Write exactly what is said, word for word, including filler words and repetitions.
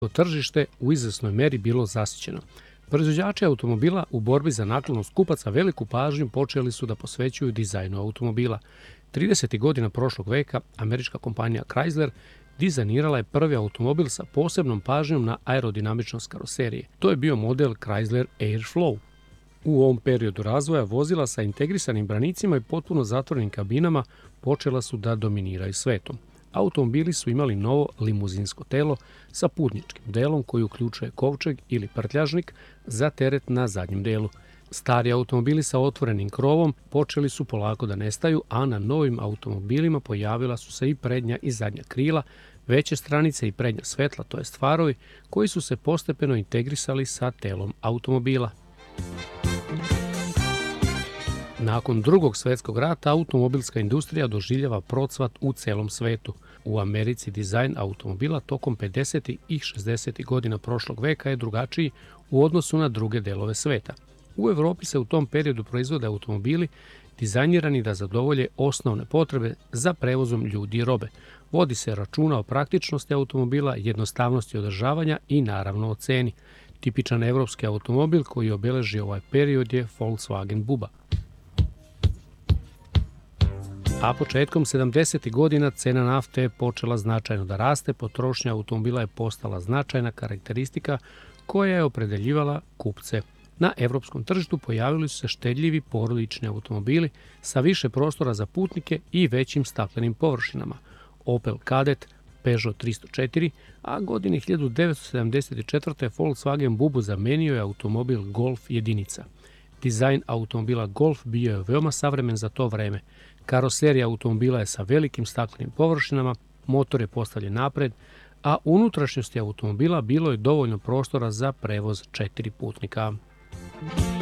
tržište u izvesnoj meri bilo zasićeno. Proizvođači automobila u borbi za naklonost kupaca veliku pažnju počeli su da posvećuju dizajnu automobila. tridesetih godina prošlog veka američka kompanija Chrysler dizajnirala je prvi automobil sa posebnom pažnjom na aerodinamičnost karoserije. To je bio model Chrysler Airflow. U ovom periodu razvoja vozila sa integrisanim branicima i potpuno zatvorenim kabinama počela su da dominiraju svetom. Automobili su imali novo limuzinsko telo sa putničkim delom koji uključuje kovčeg ili prtljažnik za teret na zadnjem delu. Stari automobili sa otvorenim krovom počeli su polako da nestaju, a na novim automobilima pojavila su se i prednja i zadnja krila, veće stranice i prednja svetla, to jest farovi, koji su se postepeno integrisali sa telom automobila. Nakon Drugog svetskog rata automobilska industrija doživljava procvat u celom svetu. U Americi dizajn automobila tokom pedesetih i šezdesetih godina prošlog veka je drugačiji u odnosu na druge delove sveta. U Evropi se u tom periodu proizvode automobili dizajnirani da zadovolje osnovne potrebe za prevozom ljudi i robe. Vodi se računa o praktičnosti automobila, jednostavnosti održavanja i naravno o ceni. Tipičan evropski automobil koji obeleži ovaj period je Volkswagen Buba. A početkom sedamdesetih godina cena nafte je počela značajno da raste, potrošnja automobila je postala značajna karakteristika koja je opredeljivala kupce. Na evropskom tržištu pojavili su se štedljivi porodični automobili sa više prostora za putnike i većim staklenim površinama. Opel Kadett, Peugeot tristo četiri, a godine hiljadu devetsto sedamdeset četvrte. Volkswagen Bubu zamenio je automobil Golf jedinica. Dizajn automobila Golf bio je veoma savremen za to vreme. Karoserija automobila je sa velikim staklenim površinama, motor je postavljen napred, a u unutrašnjosti automobila bilo je dovoljno prostora za prevoz četiri putnika.